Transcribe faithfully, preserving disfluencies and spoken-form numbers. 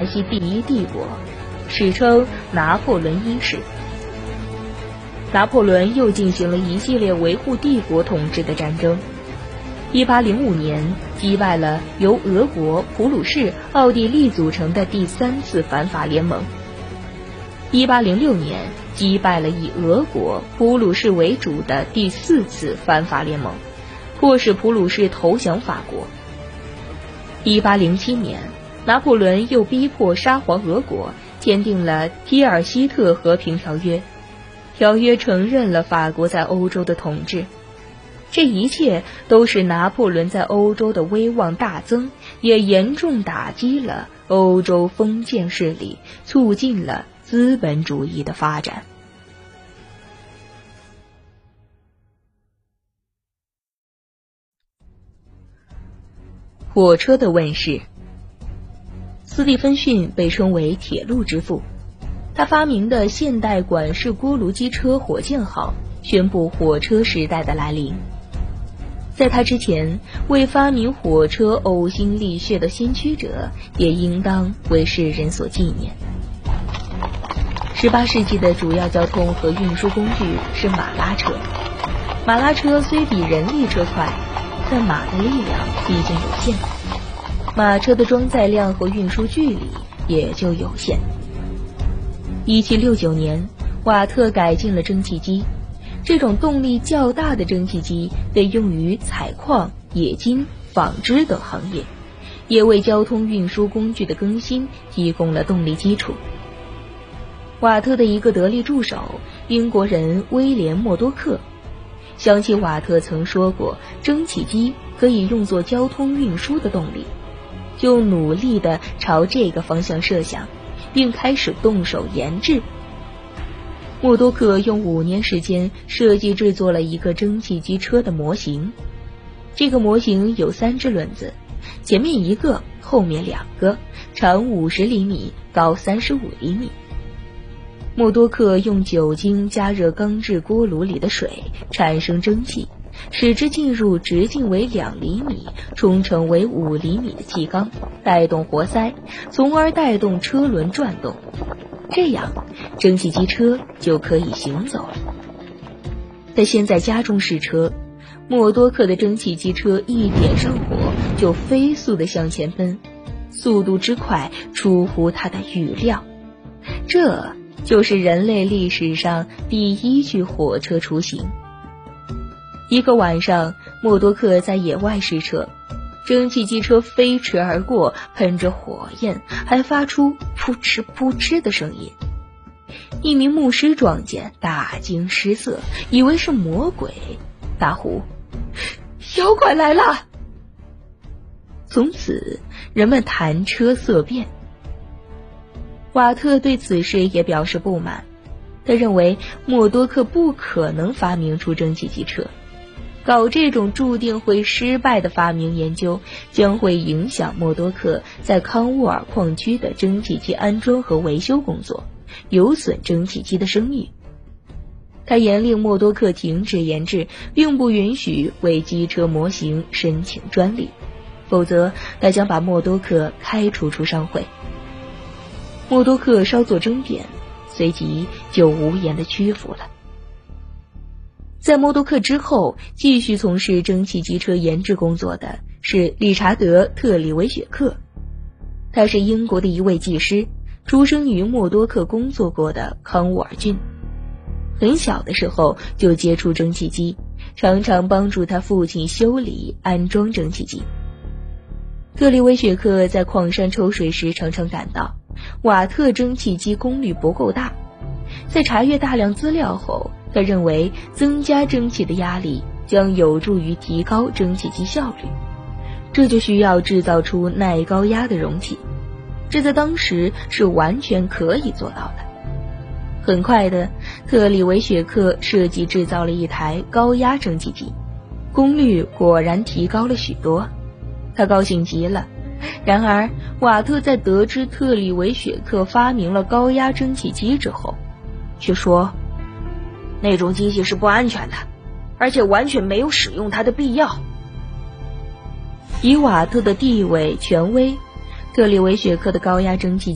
西第一帝国，史称拿破仑一世。拿破仑又进行了一系列维护帝国统治的战争。一八零五年击败了由俄国、普鲁士、奥地利组成的第三次反法联盟。一八零六年击败了以俄国、普鲁士为主的第四次反法联盟，迫使普鲁士投降法国。一八零七年，拿破仑又逼迫沙皇俄国签订了提尔希特和平条约，条约承认了法国在欧洲的统治。这一切都使拿破仑在欧洲的威望大增，也严重打击了欧洲封建势力，促进了资本主义的发展。火车的问世。斯蒂芬逊被称为铁路之父，他发明的现代管式锅炉机车火箭号宣布火车时代的来临。在他之前，为发明火车呕心沥血的先驱者也应当为世人所纪念。十八世纪的主要交通和运输工具是马拉车。马拉车虽比人力车快，但马的力量毕竟有限，马车的装载量和运输距离也就有限。一七六九年，瓦特改进了蒸汽机，这种动力较大的蒸汽机被用于采矿、冶金、纺织等行业，也为交通运输工具的更新提供了动力基础。瓦特的一个得力助手，英国人威廉·默多克，想起瓦特曾说过蒸汽机可以用作交通运输的动力，就努力地朝这个方向设想，并开始动手研制。默多克用五年时间设计制作了一个蒸汽机车的模型。这个模型有三只轮子，前面一个，后面两个，长五十厘米，高三十五厘米。默多克用酒精加热钢制锅炉里的水，产生蒸汽，使之进入直径为两厘米、冲程为五厘米的气缸，带动活塞，从而带动车轮转动。这样，蒸汽机车就可以行走了。但现在家中试车，默多克的蒸汽机车一点上火就飞速地向前奔，速度之快出乎他的预料。这就是人类历史上第一具火车雏形。一个晚上，默多克在野外试车，蒸汽机车飞驰而过，喷着火焰，还发出扑哧扑哧的声音。一名牧师撞见，大惊失色，以为是魔鬼，大呼：“妖怪来了！”从此，人们谈车色变。瓦特对此事也表示不满，他认为默多克不可能发明出蒸汽机车，搞这种注定会失败的发明研究，将会影响默多克在康沃尔矿区的蒸汽机安装和维修工作，有损蒸汽机的声誉。他严令默多克停止研制，并不允许为机车模型申请专利，否则他将把默多克开除出商会。默多克稍作争辩，随即就无言地屈服了。在默多克之后，继续从事蒸汽机车研制工作的是理查德·特里维雪克，他是英国的一位技师，出生于默多克工作过的康沃尔郡。很小的时候就接触蒸汽机，常常帮助他父亲修理安装蒸汽机。特里维雪克在矿山抽水时常常感到瓦特蒸汽机功率不够大，在查阅大量资料后，他认为增加蒸汽的压力将有助于提高蒸汽机效率，这就需要制造出耐高压的容器，这在当时是完全可以做到的。很快的，特里维雪克设计制造了一台高压蒸汽机，功率果然提高了许多，他高兴极了。然而，瓦特在得知特里维雪克发明了高压蒸汽机之后，却说那种机器是不安全的，而且完全没有使用它的必要。以瓦特的地位、权威，特里维雪克的高压蒸汽